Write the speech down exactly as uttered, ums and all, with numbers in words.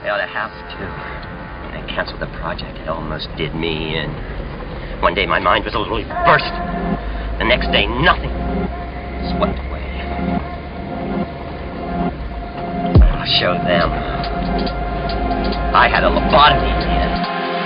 They ought to have to. When they canceled the project, it almost did me in. One day my mind was literally burst. The next day, nothing. Swept away. I'll show them. I had a lobotomy in the end.